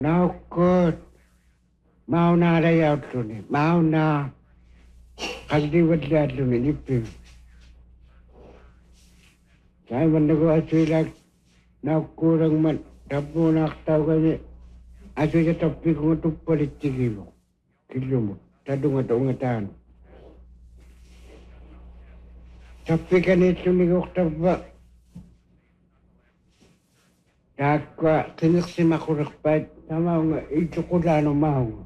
Naukot, mau na layout luni, mau na kaldiwad lahat luni, lipim. Kaya man nago asuilag, naukurang man, tapo nakataw kami, asuy ka tapi kung tupalit tigilo, kilo mo, tadungat-ungatan. Tapi kanit lumigok taba, Takwa, kinaksima kurakpat, tama nga, ito ko lano maho.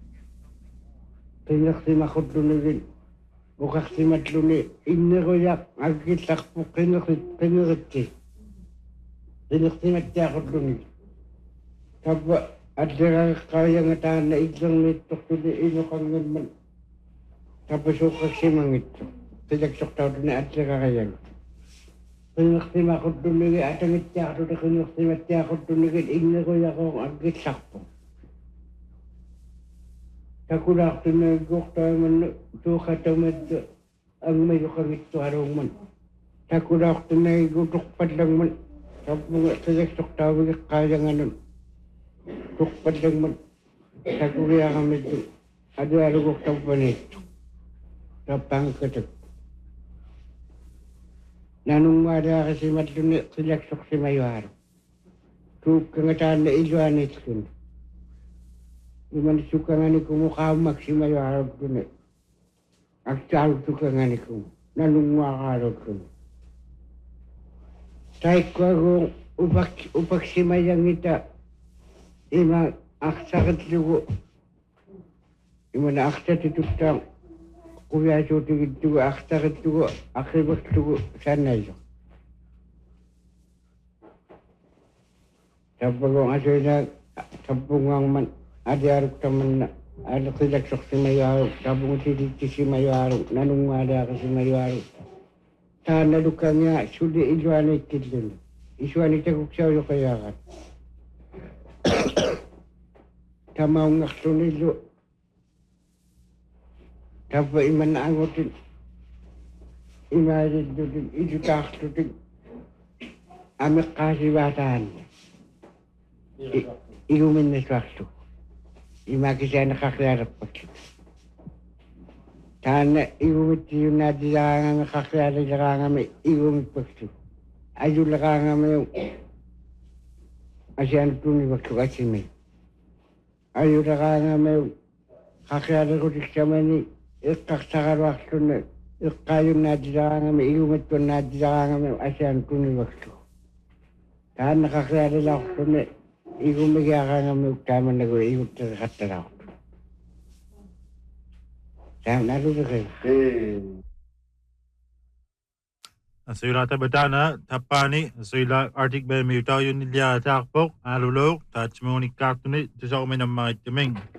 Kinaksima ko tunigin, bukaksimat luni, iniroyak, agitak po kinakiti. Kinaksimat siya ko tunigin. Taba, at dira kaya nga tahan na isang nitok tuli, ino kang naman. Taba sukaksimang ito. Tilagsok tao tuli, at dira kaya nga. Kinaksima ko tunigin, at ang itya ko na kinaksimat siya ko tunigin, iniroyak ako agitak po. Takulak tinagok tayo man tuka tamad ang may lukang ito araw man. Takulak tinagok padlang man. Tapos talagsok tayo kaya nga nun. Tukpad lang man. Takuliya kami ito. Ado-alugok tayo pa nito. Tapang katak. Nanong mada kasi matlunin talagsok si Mayo araw. Tuka nga tayo na iluanit ko. Iman suka nga ni kumukha maksimal yung araw ko na. Aksal suka nga ni kum. Nanungwa ka araw ko na. Tayo ko akong upaksimay ang ita. Ima aksakat lugo. Ima na aksat itutang. Kuya sutigid lugo. Aksakat lugo. Akibak lugo. Sana ito. Tapos asoy na sapungang man. Ada teman ada tidak sok si Mayu tabung si Mayu nanung ada si Mayu tanah dukanya sudah ijuan itu dulu ijuan itu kukau yo kaya kan tamau ngaksuni lu tapi iman angotin imajin duduk itu tak duduk amek kasih batan iumin neswaktu Imagi siya nakaklarap pa. Tana, iumit yung nadilangan nakaklarap may iumit pa siya. Ayaw lakanga may yung asyan tuni waktu kasi may. Ayaw lakanga may yung kaklarap ko siya may ikaksakar waktu na ikayo nadilangan may iumit ko nadilangan may asyan tuni waktu. Tana nakaklarap waktu na Ibu megakang kami utama na ko ibu terkata ako. Tama na rin kayo. Asila tabadana tapani asila artik ba mi utaw yun nila takpok alulok touch mo ni kartuni to sa umin ang mga itiming.